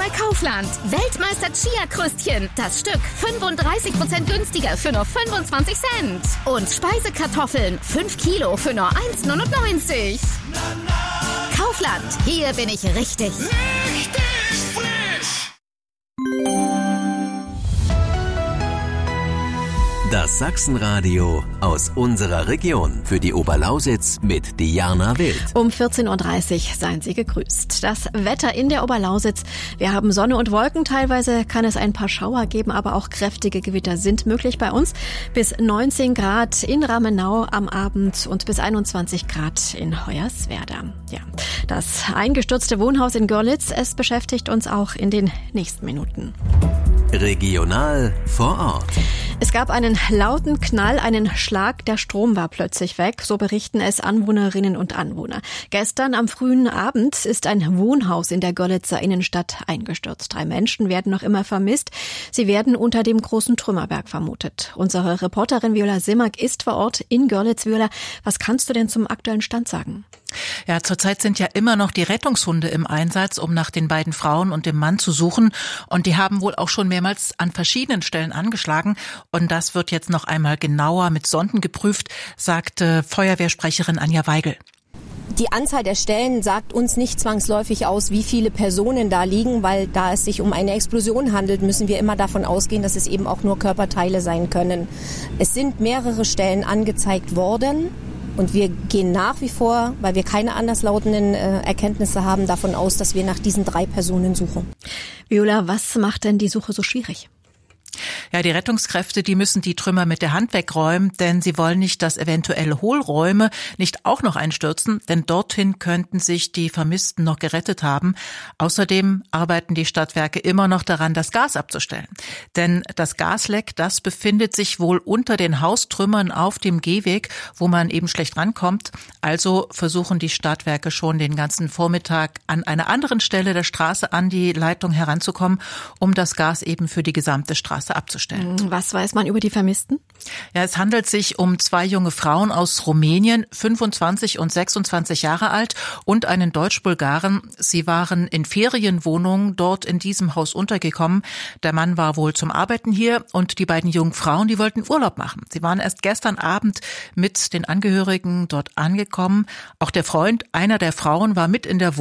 bei Kaufland. Weltmeister Chia-Kröstchen. Das Stück 35% günstiger für nur 25 Cent. Und Speisekartoffeln 5 Kilo für nur 1,99. Kaufland. Hier bin ich richtig. Richtig frisch! Das Sachsenradio aus unserer Region. Für die Oberlausitz mit Diana Wild. Um 14.30 Uhr seien Sie gegrüßt. Das Wetter in der Oberlausitz. Wir haben Sonne und Wolken. Teilweise kann es ein paar Schauer geben, aber auch kräftige Gewitter sind möglich bei uns. Bis 19 Grad in Ramenau am Abend und bis 21 Grad in Hoyerswerda. Ja, das eingestürzte Wohnhaus in Görlitz, es beschäftigt uns auch in den nächsten Minuten. Regional vor Ort. Es gab einen lauten Knall, einen Schlag, der Strom war plötzlich weg, so berichten es Anwohnerinnen und Anwohner. Gestern am frühen Abend ist ein Wohnhaus in der Görlitzer Innenstadt eingestürzt. 3 Menschen werden noch immer vermisst. Sie werden unter dem großen Trümmerberg vermutet. Unsere Reporterin Viola Simak ist vor Ort in Görlitz. Viola, was kannst du denn zum aktuellen Stand sagen? Ja, zurzeit sind ja immer noch die Rettungshunde im Einsatz, um nach den beiden Frauen und dem Mann zu suchen. Und die haben wohl auch schon mehrmals an verschiedenen Stellen angeschlagen. Und das wird jetzt noch einmal genauer mit Sonden geprüft, sagte Feuerwehrsprecherin Anja Weigel. Die Anzahl der Stellen sagt uns nicht zwangsläufig aus, wie viele Personen da liegen, weil da es sich um eine Explosion handelt, müssen wir immer davon ausgehen, dass es eben auch nur Körperteile sein können. Es sind mehrere Stellen angezeigt worden. Und wir gehen nach wie vor, weil wir keine anderslautenden Erkenntnisse haben, davon aus, dass wir nach diesen 3 Personen suchen. Viola, was macht denn die Suche so schwierig? Ja, die Rettungskräfte, die müssen die Trümmer mit der Hand wegräumen, denn sie wollen nicht, dass eventuelle Hohlräume nicht auch noch einstürzen, denn dorthin könnten sich die Vermissten noch gerettet haben. Außerdem arbeiten die Stadtwerke immer noch daran, das Gas abzustellen. Denn das Gasleck, das befindet sich wohl unter den Haustrümmern auf dem Gehweg, wo man eben schlecht rankommt. Also versuchen die Stadtwerke schon den ganzen Vormittag an einer anderen Stelle der Straße an die Leitung heranzukommen, um das Gas eben für die gesamte Straße abzustellen. Was weiß man über die Vermissten? Ja, es handelt sich um 2 junge Frauen aus Rumänien, 25 und 26 Jahre alt, und einen Deutsch-Bulgaren. Sie waren in Ferienwohnungen dort in diesem Haus untergekommen. Der Mann war wohl zum Arbeiten hier und die beiden jungen Frauen, die wollten Urlaub machen. Sie waren erst gestern Abend mit den Angehörigen dort angekommen. Auch der Freund einer der Frauen war mit in der